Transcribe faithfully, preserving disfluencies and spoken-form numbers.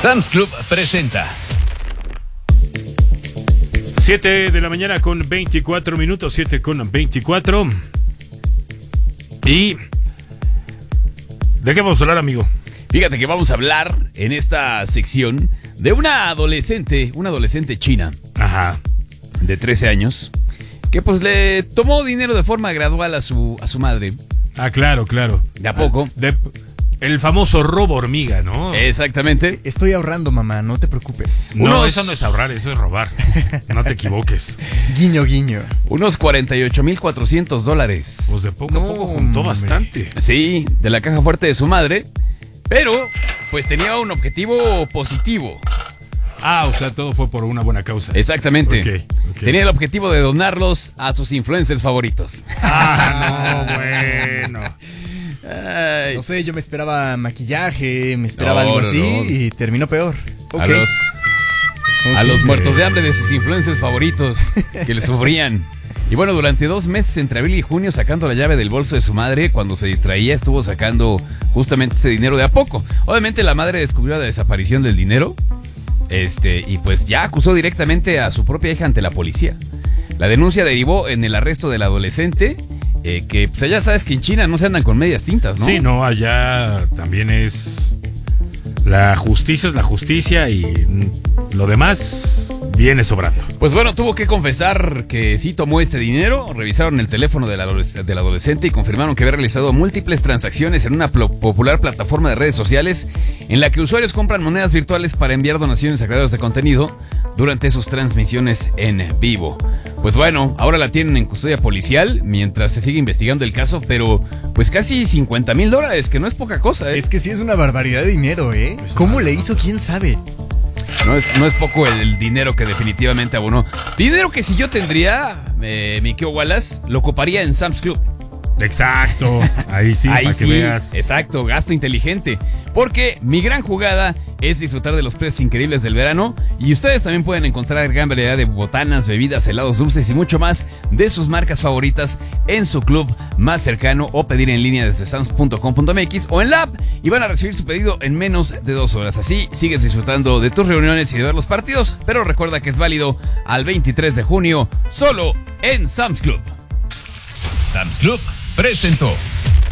Sam's Club presenta. siete de la mañana con veinticuatro minutos, siete con veinticuatro. ¿Y de qué vamos a hablar, amigo? Fíjate que vamos a hablar en esta sección de una adolescente, una adolescente china. Ajá. De trece años, que pues le tomó dinero de forma gradual a su, a su madre. Ah, claro, claro. De a poco. De, el famoso robo hormiga, ¿no? Exactamente. Estoy ahorrando, mamá, no te preocupes. No, unos- eso no es ahorrar, eso es robar. No te equivoques. Guiño, guiño. Unos cuarenta y ocho mil cuatrocientos dólares. Pues de poco No, a poco juntó hombre. bastante. Sí, de la caja fuerte de su madre. Pero, pues tenía un objetivo positivo. Ah, o sea, todo fue por una buena causa. Exactamente. Ok, ok. Tenía el objetivo de donarlos a sus influencers favoritos. Ah, no, bueno. Ay, No sé, yo me esperaba maquillaje, me esperaba No, algo no, así no. y terminó peor. a, Ok. los, a Ok. los muertos de hambre de sus influencers favoritos que le sufrían. Y bueno, durante dos meses, entre abril y junio, sacando la llave del bolso de su madre, cuando se distraía, estuvo sacando justamente ese dinero de a poco. Obviamente la madre descubrió la desaparición del dinero. Este, y pues ya acusó directamente a su propia hija ante la policía. La denuncia derivó en el arresto del adolescente, eh, que pues ya sabes que en China no se andan con medias tintas, ¿no? Sí, no, allá también es... La justicia es la justicia y mm, lo demás viene sobrando. Pues bueno, tuvo que confesar que sí tomó este dinero. Revisaron el teléfono del, adoles- del adolescente y confirmaron que había realizado múltiples transacciones en una plo- popular plataforma de redes sociales en la que usuarios compran monedas virtuales para enviar donaciones a creadores de contenido durante sus transmisiones en vivo. Pues bueno, ahora la tienen en custodia policial mientras se sigue investigando el caso, pero pues casi cincuenta mil dólares, que no es poca cosa, ¿eh? Es que sí es una barbaridad de dinero, ¿eh? ¿Cómo le hizo? ¿Quién sabe? No es, no es poco el, el dinero que definitivamente abonó. Dinero que si yo tendría, eh, mi Keo Wallace, lo ocuparía en Sam's Club. Exacto, ahí sí, Ahí para que sí, veas. exacto, gasto inteligente. Porque mi gran jugada es disfrutar de los precios increíbles del verano. Y ustedes también pueden encontrar gran variedad de botanas, bebidas, helados dulces y mucho más de sus marcas favoritas en su club más cercano o pedir en línea desde sams punto com punto mx o en la app y van a recibir su pedido en menos de dos horas. Así sigues disfrutando de tus reuniones y de ver los partidos, pero recuerda que es válido al veintitrés de junio solo en Sam's Club. Sam's Club presentó.